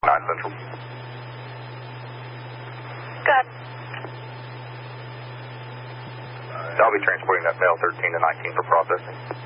9 Central. Good. I'll be transporting that mail 13 to 19 for processing.